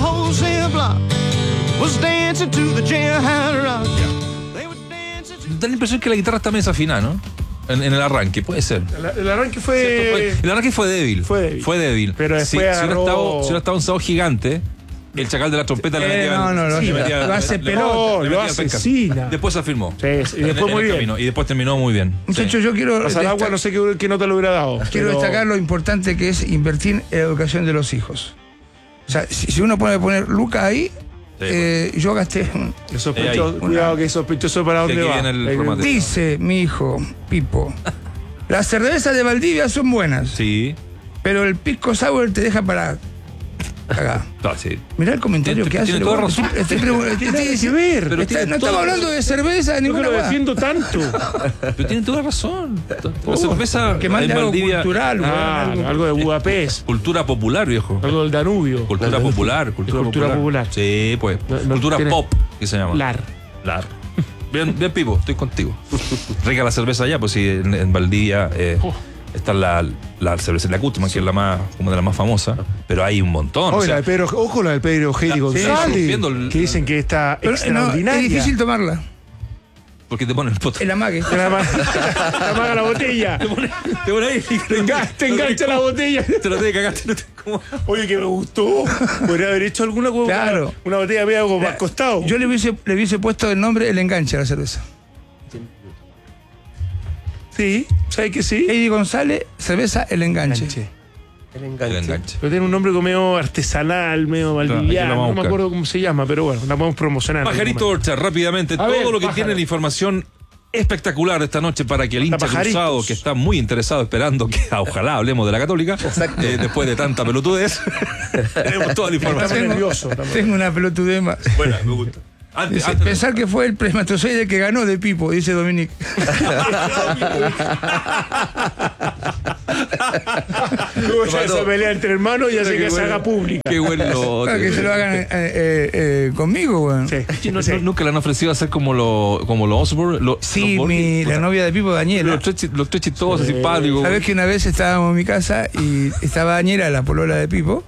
wholesale block was dancing to the jailhouse rock. Da la impresión que la guitarra está medio desafinada, ¿no? En el arranque, puede ser. El arranque fue... El arranque fue débil. Fue débil. Pero después si hubiera estado un sábado gigante, el chacal de la trompeta le metía... lo hace pelota, lo asesina. Después se afirmó. Sí, y después muy bien. Y después terminó muy bien. Muchachos, yo quiero... Pasar agua, no sé qué nota le hubiera dado. Quiero destacar lo importante que es invertir en la educación de los hijos. O sea, si uno puede poner Lucas ahí... yo gasté cuidado que es sospechoso para dónde va. Dice mi hijo Pipo, las cervezas de Valdivia son buenas, sí, pero el pisco sour te deja para cagar. Sí. Mirá el comentario que hace. Tiene toda razón. No estamos hablando de cerveza de ninguna manera. No lo defiendo tanto. Pero tiene toda razón. La cerveza que mande algo Valdivia, cultural, algo de Budapest. Cultura popular, viejo. Algo del Danubio. Cultura popular. Sí, pues. Cultura pop, que se llama. Lar. Bien, Pipo, estoy contigo. Rica la cerveza allá, pues sí, en Valdivia está la cervecería Cutman, que es la más, como de la más famosa, pero hay un montón. Ojo, la del Pedro Geli González, que dicen que está extraordinaria. Es difícil tomarla. Porque te ponen el pote. El amague. Te amaga la botella. Te pone ahí. Te engancha la botella. Te lo tenés que cagar. Oye, que me gustó. Podría haber hecho alguna cosa. Claro. Una botella medio como más costado. Yo le hubiese puesto el nombre El Enganche a la cerveza. Sí, ¿sabes que sí? Eddie González, cerveza El Enganche. El enganche. Pero tiene un nombre como medio artesanal, medio valdiviano, no me acuerdo cómo se llama, pero bueno, la podemos promocionar. Pajarito Orchard, rápidamente, todo lo que tiene la información espectacular esta noche para que el hincha cruzado, que está muy interesado esperando que ojalá hablemos de la Católica, después de tanta pelotudez, tenemos toda la información. Tengo una pelotudez más. Bueno, me gusta. Pensar que fue el espermatozoide que ganó de Pipo, dice Dominique. Luego ya esa pelea entre hermanos ya sé que se haga pública. Qué bueno. Que se lo hagan conmigo, weón. Sí. Nunca le han ofrecido hacer como los Osborne. La novia de Pipo, Daniela. Los tres chistosos, simpáticos. Sabes que una vez estábamos en mi casa y estaba Daniela, la polola de Pipo.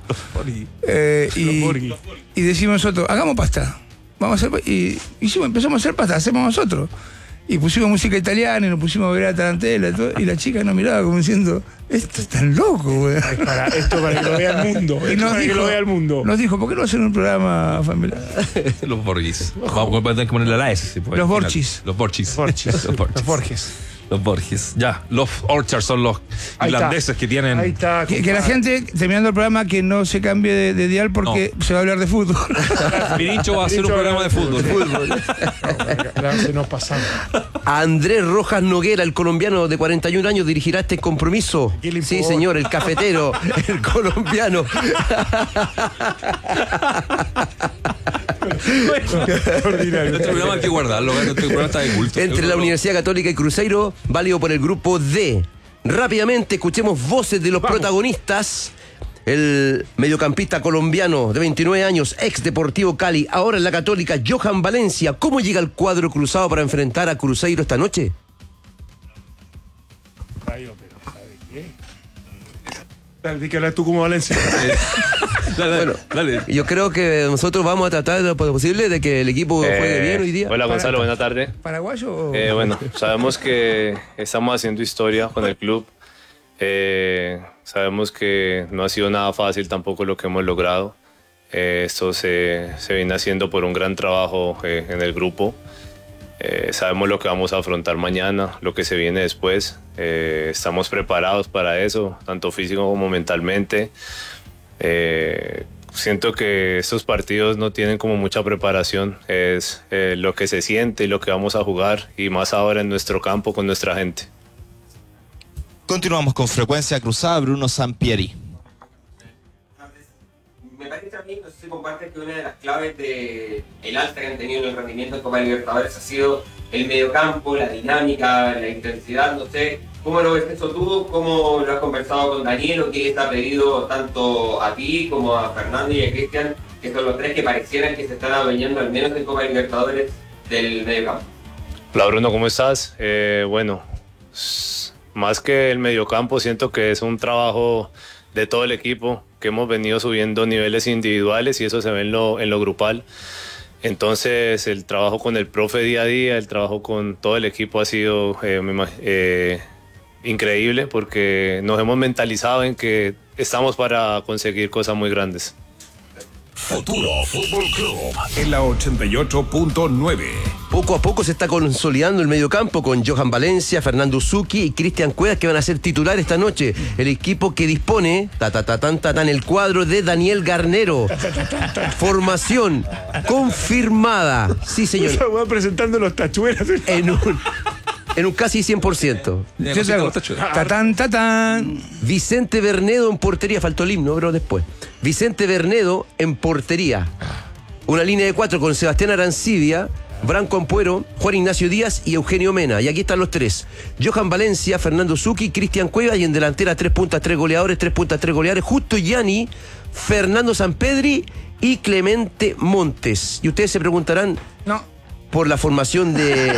Y decimos nosotros, hagamos pasta. Vamos a hacer, y empezamos a hacer pasta, hacemos nosotros. Y pusimos música italiana y nos pusimos a ver a Tarantella y todo, y la chica nos miraba como diciendo, esto es tan loco, güey. Esto para que lo vea el mundo. Y nos dijo, ¿por qué no hacen un programa familiar? Los Borges. Vamos a tener que ponerle la S. Los Borges. Los Borges. Los Borges. Los Borges. Ya, los Orchards son los irlandeses que tienen. Ahí está. Que la gente, terminando el programa, que no se cambie de dial porque se va a hablar de fútbol. Pirincho va a hacer un programa de fútbol. Se nos pasamos. Andrés Rojas Noguera, el colombiano de 41 años, dirigirá este compromiso. Sí, señor, el cafetero, el colombiano. Este programa hay que guardarlo, este programa está de culto. Entre la Universidad Católica y Cruzeiro, válido por el grupo D. Rápidamente escuchemos voces de los protagonistas. El mediocampista colombiano de 29 años, ex Deportivo Cali, ahora en la Católica, Johan Valencia. ¿Cómo llega el cuadro cruzado para enfrentar a Cruzeiro esta noche? Dale, que hablas tú como Valencia. Dale. Yo creo que nosotros vamos a tratar de lo posible de que el equipo juegue bien hoy día. Hola Gonzalo, buena tarde. ¿Paraguayo o...? Bueno, sabemos que estamos haciendo historia con el club. Sabemos que no ha sido nada fácil tampoco lo que hemos logrado. Esto se viene haciendo por un gran trabajo en el grupo. Sabemos lo que vamos a afrontar mañana, lo que se viene después. Estamos preparados para eso, tanto físico como mentalmente. Siento que estos partidos no tienen como mucha preparación. Es lo que se siente y lo que vamos a jugar, y más ahora en nuestro campo con nuestra gente. Continuamos con Frecuencia Cruzada, Bruno Sampieri. Me parece a mí, no sé si compartes, que una de las claves del alta que han tenido en el rendimiento en Copa Libertadores ha sido el mediocampo, la dinámica, la intensidad. No sé, ¿cómo lo ves eso tú? ¿Cómo lo has conversado con Daniel o qué está pedido tanto a ti como a Fernando y a Cristian, que son los tres que parecieran que se están adueñando al menos en Copa Libertadores del mediocampo? Hola Bruno, ¿cómo estás? Bueno, más que el mediocampo, siento que es un trabajo de todo el equipo, que hemos venido subiendo niveles individuales y eso se ve en lo grupal. Entonces el trabajo con el profe día a día, el trabajo con todo el equipo ha sido increíble porque nos hemos mentalizado en que estamos para conseguir cosas muy grandes. Futuro Fútbol Club en la 88.9. Poco a poco se está consolidando el mediocampo con Johan Valencia, Fernando Uzuki y Cristian Cuevas, que van a ser titular esta noche. El equipo que dispone el cuadro de Daniel Garnero. Formación confirmada. Sí, señor. Esa weá presentando los tachuelas. En un casi 100%. Tatán. Vicente Bernedo en portería. Faltó el himno, pero después. Vicente Bernedo en portería. Una línea de 4 con Sebastián Arancibia, Branco Ampuero, Juan Ignacio Díaz y Eugenio Mena. Y aquí están los tres. Johan Valencia, Fernando Uzuki, Cristian Cuevas. Y en delantera 3 puntas, 3 goleadores, 3 puntas, 3 goleadores. Justo Gianni, Fernando Sampedri y Clemente Montes. Y ustedes se preguntarán... Por la formación de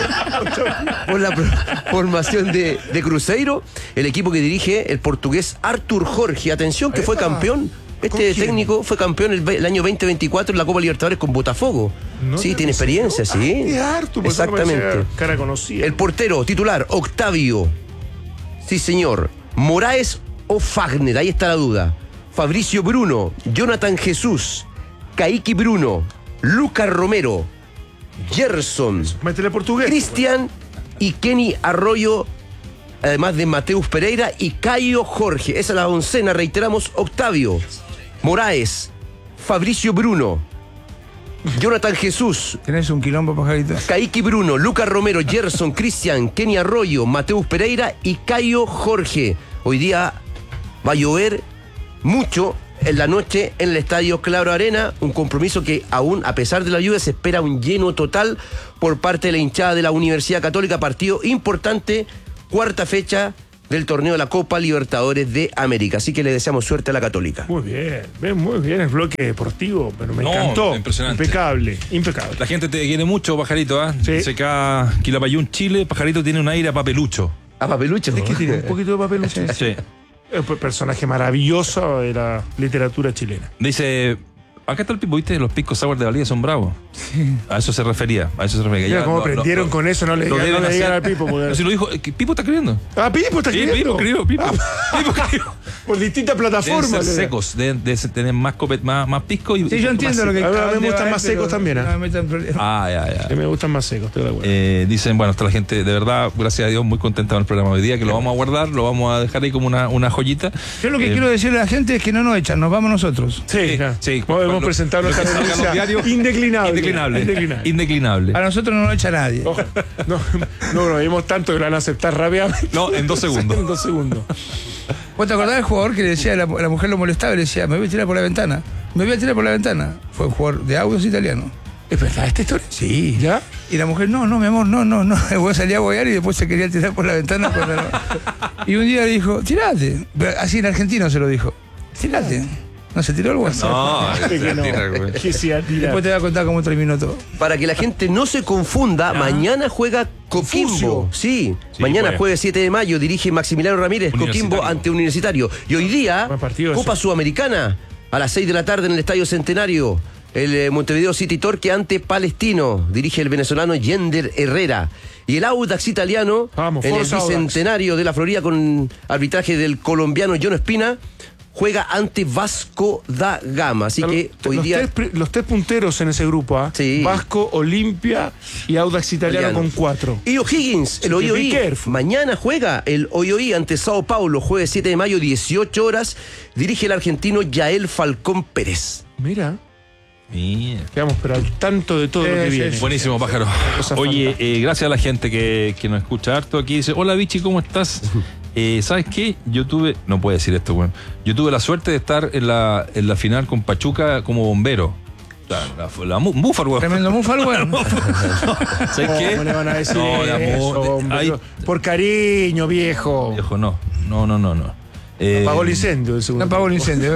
Cruzeiro, el equipo que dirige el portugués Artur Jorge. Atención, que fue campeón. Este técnico fue campeón el año 2024 en la Copa Libertadores con Botafogo. Sí, tiene experiencia, sí. Exactamente. Cara conocida. El portero titular, Octavio. Sí, señor. Moraes o Fagner, ahí está la duda. Fabricio Bruno, Jonathan Jesús, Kaique Bruno, Lucas Romero, Gerson, Cristian y Kenny Arroyo, además de Mateus Pereira y Caio Jorge. Esa es la oncena, reiteramos: Octavio, Moraes, Fabricio Bruno, Jonathan Jesús. ¿Tenés un quilombo, pajarito? Kaique Bruno, Lucas Romero, Gerson, Cristian, Kenny Arroyo, Mateus Pereira y Caio Jorge. Hoy día va a llover mucho en la noche en el Estadio Claro Arena, un compromiso que aún a pesar de la lluvia se espera un lleno total por parte de la hinchada de la Universidad Católica. Partido importante, cuarta fecha del torneo de la Copa Libertadores de América, así que le deseamos suerte a la Católica. Muy bien el bloque deportivo, pero me encantó. Impresionante. Impecable. La gente te quiere mucho, Pajarito, ¿ah? Sí. Se acá Quilapayún, Chile. Pajarito tiene un aire a papelucho. ¿A papelucho? Es que tiene un poquito de papelucho. Sí. Es un personaje maravilloso de la literatura chilena. Dice, acá está el Pipo, ¿viste? Los piscos sour de Valdivia son bravos. Sí. A eso se refería. Mira cómo prendieron con eso, no le digan al Pipo. Si lo dijo, Pipo está escribiendo. Ah, Pipo está escribiendo. Pipo escribió. Por distintas plataformas. Deben ser secos, deben tener más pisco y... Sí, yo entiendo lo que... A mí me gustan más secos también. Ya. Me gustan más secos, estoy de acuerdo. Dicen, bueno, está la gente, de verdad, gracias a Dios, muy contenta con el programa de hoy día, que lo vamos a guardar, lo vamos a dejar ahí como una joyita. Yo lo que quiero decirle a la gente es que no nos echan, nos vamos nosotros. Sí. Hemos presentado nuestra denuncia indeclinable. A nosotros no nos echa nadie. No, vimos tanto que lo van a aceptar rápidamente. No, en 2 segundos. En 2 segundos. ¿Vos te acordás del jugador que le decía, la mujer lo molestaba y le decía, me voy a tirar por la ventana? Fue un jugador de audios italiano. ¿Es verdad esta historia? Sí. ¿Ya? Y la mujer, no, mi amor, no. El güey salía a boyar y después se quería tirar por la ventana. Y un día le dijo, tirate. Así en argentino se lo dijo. Tirate. ¿No se tiró el güey? No, Después te voy a contar cómo terminó todo. Para que la gente no se confunda, mañana juega Coquimbo. Sí, mañana jueves 7 de mayo dirige Maximiliano Ramírez Coquimbo ante Universitario. Y hoy día, Copa Sudamericana, a las 6 de la tarde en el Estadio Centenario. El Montevideo City Torque ante Palestino. Dirige el venezolano Yender Herrera. Y el Audax italiano, en el Bicentenario de la Florida con arbitraje del colombiano John Espina, juega ante Vasco da Gama. Así que hoy día... Los 3 punteros en ese grupo, ¿ah? Sí. Vasco, Olimpia y Audax italiano con 4. Y O'Higgins, el OIOI. Mañana juega el OIOI ante Sao Paulo, jueves 7 de mayo, 18 horas. Dirige el argentino Yael Falcón Pérez. Mira. Quedamos pero al tanto de todo lo que viene. Buenísimo, Pájaro. Oye, gracias a la gente que nos escucha harto aquí. Dice, hola Vichy, ¿cómo estás? ¿Sabes qué? Yo tuve, no puedo decir esto, bueno. Yo tuve la suerte de estar en la final con Pachuca como bombero. La Mufar, weón. Tremendo Mufar, weón. ¿Sabes qué? ¿Cómo le van a decir eso, por cariño, viejo. Viejo, no. Apagó el incendio. Apagó el incendio.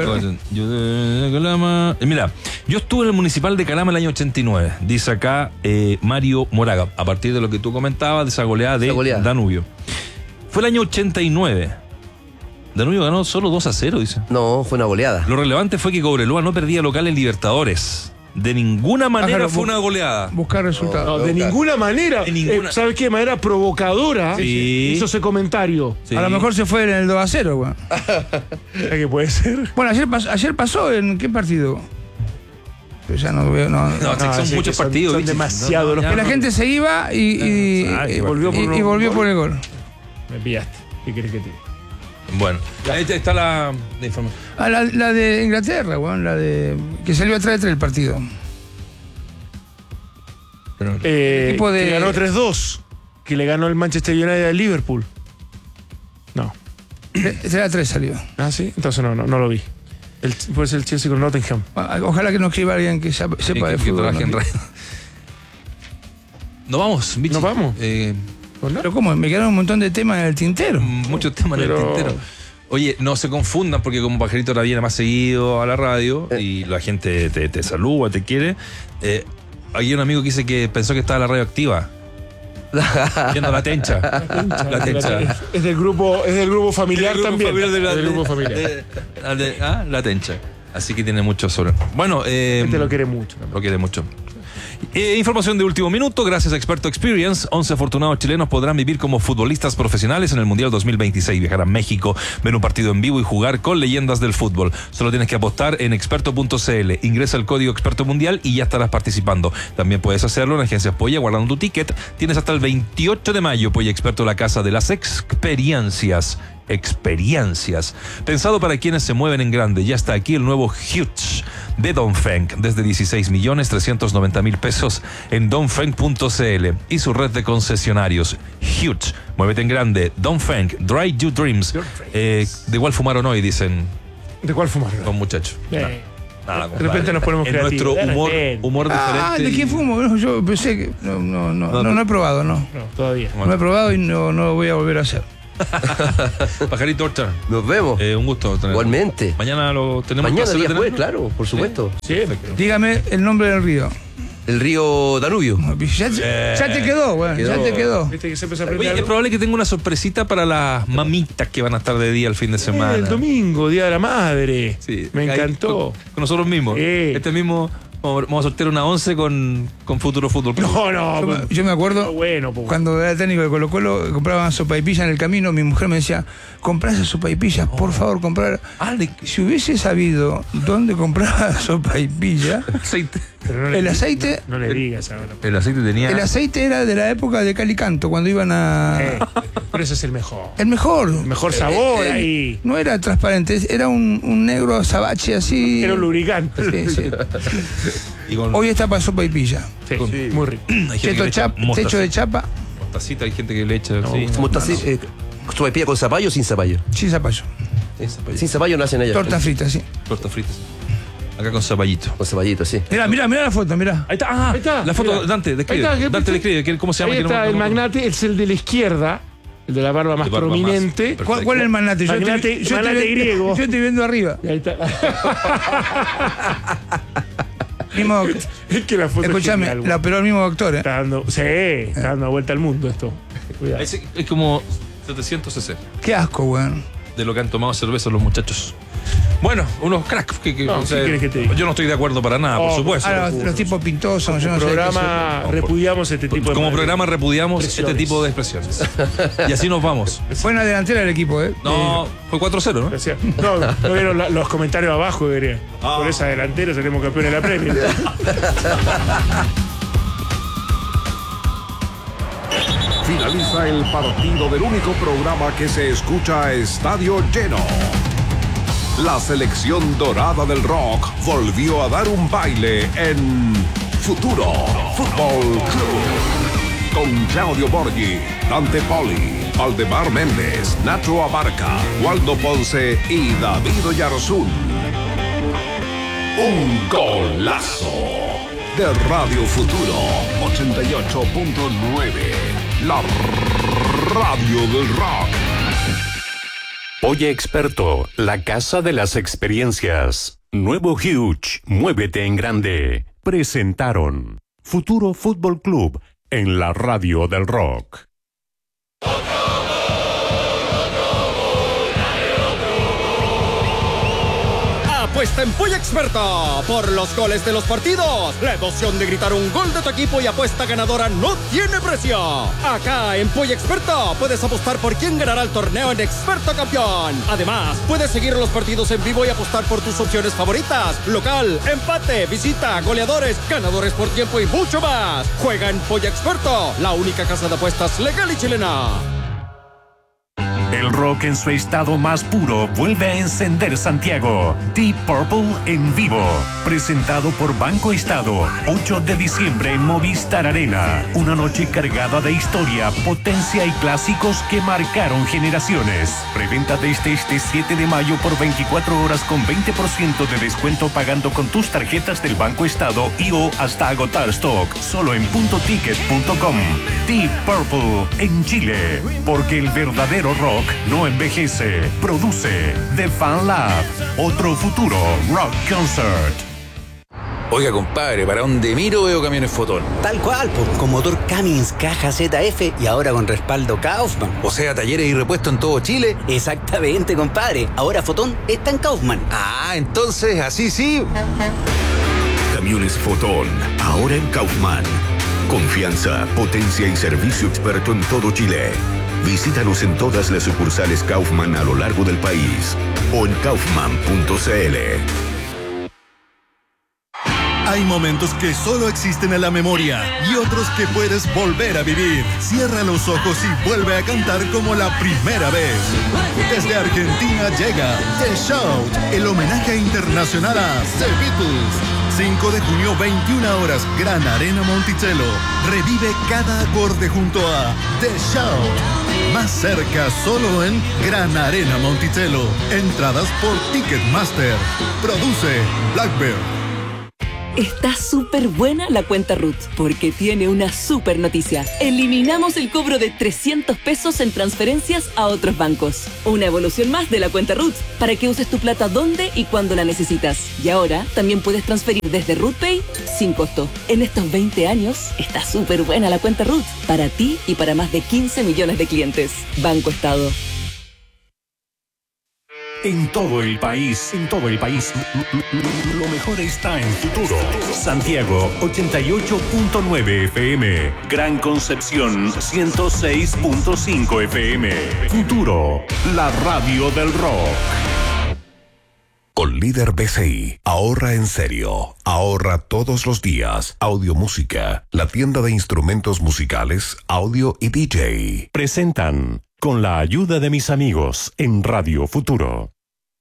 Mira, yo estuve en el municipal de Calama el año 89. Dice acá Mario Moraga, a partir de lo que tú comentabas de esa goleada de Danubio. Fue el año 89. Danubio ganó solo 2-0, dice. No, fue una goleada. Lo relevante fue que Cobreloa no perdía local en Libertadores. De ninguna manera fue una goleada. Buscar resultados. No, de ninguna manera. De ninguna. ¿Sabes qué? De manera provocadora Sí. hizo ese comentario. Sí. A lo mejor se fue en el 2-0, weón. ¿Qué puede ser? Bueno, ayer pasó en qué partido. Pero ya no veo. No, Son sí, muchos que partidos. son ¿viste? demasiados los que la gente se iba y volvió por el gol. Me pillaste. ¿Qué querés que te diga? Bueno, ahí está la información. La de Inglaterra, weón, la de. Que salió a 3-3 el partido. Tipo de- Que ganó 3-2. Que le ganó el Manchester United al Liverpool. No. 3-3 salió. Ah, sí. Entonces no lo vi. Puede ser el Chelsea con Nottingham. Ojalá que nos escriba alguien que sepa de Que fútbol. trabaje en ¿no? radio. Nos vamos, Vichy. Nos vamos. Pero ¿cómo? Me quedaron un montón de temas en el tintero. Muchos temas en el Pero- tintero. Oye, no se confundan porque como Pajarito ahora viene más seguido a la radio y la gente te saluda, te quiere. Hay un amigo que dice que pensó que estaba la radio activa. Viendo la tencha. La tencha. Es del grupo familiar también. Familiar del grupo familiar. La tencha. Así que tiene mucho sobre. Bueno, Este lo quiere mucho. lo quiere mucho. Información de último minuto, gracias a Experto Experience, 11 afortunados chilenos podrán vivir como futbolistas profesionales en el Mundial 2026, viajar a México, ver un partido en vivo y jugar con leyendas del fútbol. Solo tienes que apostar en experto.cl, ingresa el código Experto Mundial y ya estarás participando. También puedes hacerlo en Agencias Polla guardando tu ticket. Tienes hasta el 28 de mayo, Polla Experto, la casa de las experiencias. Pensado para quienes se mueven en grande, ya está aquí el nuevo Huge de Dongfeng, desde 16.390.000 pesos en dongfeng.cl y su red de concesionarios. Huge, muévete en grande. Dongfeng, Drive Your Dreams. ¿De cuál fumaron hoy? Dicen ¿De cuál fumaron? los muchachos. Nada, De repente nos ponemos en creativos. nuestro humor diferente. ¿De qué fumo? No, yo pensé que. No he probado, no. No, todavía. No he probado y no lo voy a volver a hacer. Pajarito Horta. Nos vemos. Un gusto tenerlo. Igualmente. Mañana lo tenemos. Mañana placer de día tenerlo. jueves, claro, por supuesto. Sí, Dígame el nombre del río. El río Danubio. Ya te quedó, güey. Ya te quedó. Viste que se empezó a Oye, aprender es algo. probable que tenga una sorpresita para las mamitas que van a estar de día el fin de semana. El domingo, Día de la Madre. Sí, Me ahí encantó. Con nosotros mismos. Sí. Este mismo, vamos a sortear una 11 con Futuro Fútbol Club. No. Yo me acuerdo Bueno, pues. cuando era técnico de Colo-Colo, compraban sopaipilla en el camino. Mi mujer me decía: comprá esas sopaipillas, por favor, comprar. Si hubiese sabido dónde comprar sopaipilla, Aceite. Pero no le- el aceite. No le digas ahora. El aceite tenía. El aceite era de la época de Calicanto, cuando iban a. Pero ese es el mejor. El mejor. El mejor sabor ahí. No era transparente, era un negro azabache así. Era un lubricante. Sí, sí. Y con Hoy está para sopaipilla. Sí, muy rico. hay gente que le echa Techo de chapa, mostacita, hay gente que le echa. sí. ¿Cómo estás? ¿Sopaipilla con zapallo o sin zapallo? sin zapallo. Sin zapallo no hacen ellas. Torta frita, sí. Tortas fritas. Acá con zapallito. Con zapallito, sí. Mira la foto, mira. Ahí está. Ahí está. La foto, Mira. Dante, describe. Ahí está, Dante describe. ¿Cómo se llama? Ahí Que no- está no- el no- magnate, es el de la izquierda, el de la barba más De barba más. prominente. Perfecto. ¿Cuál es el magnate? Magnate griego. Yo estoy viendo arriba. Y ahí está. Mismo, Es que la foto escúchame, es genial, la operó el mismo doctor, ¿eh? está dando vuelta al mundo esto. Cuidado. Es como 700 cc Qué asco, weón. de lo que han tomado cerveza los muchachos. Bueno, unos cracks. No, ¿qué quieres que te diga? Yo no estoy de acuerdo para nada, por supuesto. Ahora, los tipos pintosos, yo no sé. Programa repudiamos este tipo de Como madre. programa repudiamos Expresiones. este tipo de expresiones. Y así nos vamos. Buena delantera el equipo, ¿eh? No, fue 4-0, ¿no? Gracias. No vieron los comentarios abajo, diría. Por esa delantera seremos campeones de la Premier. Finaliza el partido del único programa que se escucha a estadio lleno. La selección dorada del rock volvió a dar un baile en Futuro Fútbol Club. Con Claudio Borghi, Dante Poli, Valdemar Méndez, Nacho Abarca, Waldo Ponce y David Oyarzún. Un golazo de Radio Futuro 88.9. La radio del rock. Oye Experto, la casa de las experiencias. Nuevo Huge, muévete en grande. Presentaron Futuro Fútbol Club en la radio del rock. apuesta en Polla Experta. Por los goles de los partidos, la emoción de gritar un gol de tu equipo y apuesta ganadora no tiene precio. Acá en Polla Experta puedes apostar por quién ganará el torneo en Experto Campeón. Además, puedes seguir los partidos en vivo y apostar por tus opciones favoritas: local, empate, visita, goleadores, ganadores por tiempo y mucho más. Juega en Polla Experto, la única casa de apuestas legal y chilena. El rock en su estado más puro vuelve a encender Santiago. Deep Purple en vivo. Presentado por Banco Estado. 8 de diciembre en Movistar Arena. Una noche cargada de historia, potencia y clásicos que marcaron generaciones. Preventa desde este 7 de mayo por 24 horas con 20% de descuento pagando con tus tarjetas del Banco Estado y o hasta agotar stock. Solo en puntoticket.com. Deep Purple en Chile. Porque el verdadero rock no envejece. Produce The Fan Lab. Otro futuro rock concert. Oiga, compadre, ¿para dónde miro veo camiones Fotón? Tal cual, pues, con motor Cummins, caja ZF y ahora con respaldo Kaufman. O sea, talleres y repuestos en todo Chile. Exactamente, compadre. Ahora Fotón está en Kaufman. Ah, entonces, así sí. Camiones Fotón, ahora en Kaufman. Confianza, potencia y servicio experto en todo Chile. Visítanos en todas las sucursales Kaufman a lo largo del país o en kaufman.cl. Hay momentos que solo existen en la memoria y otros que puedes volver a vivir. Cierra los ojos y vuelve a cantar como la primera vez. Desde Argentina llega The Shout, el homenaje internacional a The Beatles. 5 de junio, 21 horas, Gran Arena Monticello. Revive cada acorde junto a The Shout. Más cerca, solo en Gran Arena Monticello. Entradas por Ticketmaster. Produce Blackbird. Está súper buena la cuenta Ruth, porque tiene una súper noticia. Eliminamos el cobro de 300 pesos en transferencias a otros bancos. Una evolución más de la cuenta Ruth, para que uses tu plata donde y cuando la necesitas. Y ahora también puedes transferir desde RuthPay sin costo. En estos 20 años, está súper buena la cuenta Ruth, para ti y para más de 15 millones de clientes. Banco Estado. En todo el país, lo mejor está en Futuro. Santiago 88.9 FM, Gran Concepción 106.5 FM. Futuro, la radio del rock. Con Líder BCI, ahorra en serio, ahorra todos los días. Audio Música, la tienda de instrumentos musicales, audio y DJ. Presentan Con la ayuda de mis amigos en Radio Futuro.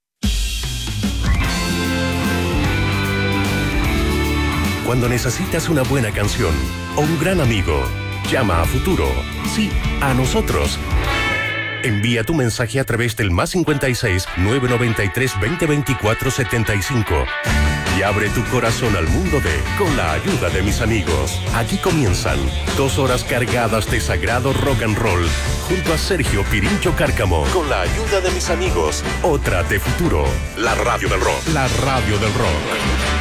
Cuando necesitas una buena canción o un gran amigo, llama a Futuro. Sí, a nosotros. Envía tu mensaje a través del +56 993 2024 75 y abre tu corazón al mundo de Con la ayuda de mis amigos. Aquí comienzan 2 horas cargadas de sagrado rock and roll junto a Sergio Pirincho Cárcamo. Con la ayuda de mis amigos, otra de Futuro, la radio del rock. La radio del rock.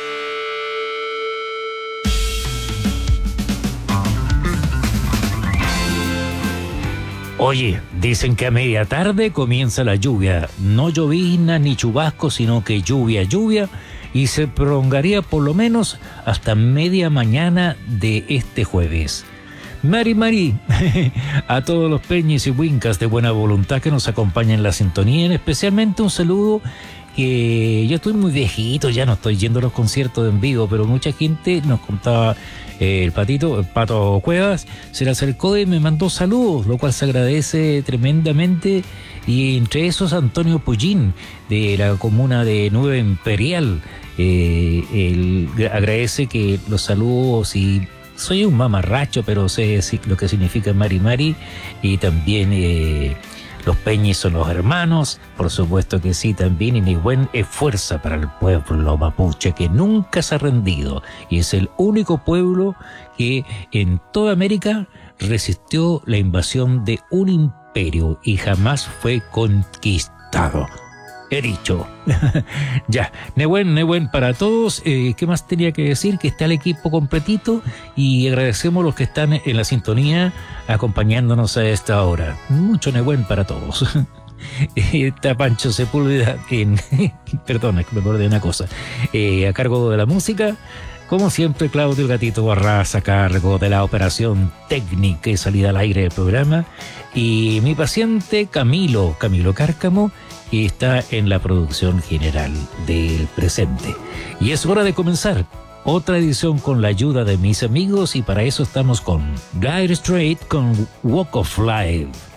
Oye, dicen que a media tarde comienza la lluvia. No llovizna ni chubasco, sino que lluvia, y se prolongaría por lo menos hasta media mañana de este jueves. Mari, a todos los peñis y huincas de buena voluntad que nos acompañan en la sintonía, especialmente un saludo que yo estoy muy viejito, ya no estoy yendo a los conciertos en vivo, pero mucha gente nos contaba, el Pato Cuevas se le acercó y me mandó saludos, lo cual se agradece tremendamente, y entre esos Antonio Pullín de la comuna de Nueva Imperial, él agradece que los saludos, y soy un mamarracho, pero sé lo que significa Mari, y también los peñis son los hermanos, por supuesto que sí también, y Nehuen es fuerza para el pueblo mapuche que nunca se ha rendido, y es el único pueblo que en toda América resistió la invasión de un imperio y jamás fue conquistado. He dicho. Ya, Nehuen para todos. ¿Qué más tenía que decir? Que está el equipo completito y agradecemos a los que están en la sintonía acompañándonos a esta hora. Mucho Nehuen para todos. Está Pancho Sepúlveda perdona, que me acordé de una cosa. A cargo de la música, como siempre, Claudio el Gatito Barras a cargo de la operación técnica y salida al aire del programa. Y mi paciente Camilo Cárcamo está en la producción general del presente. Y es hora de comenzar otra edición con la ayuda de mis amigos, y para eso estamos con Dire Straits con Walk of Life.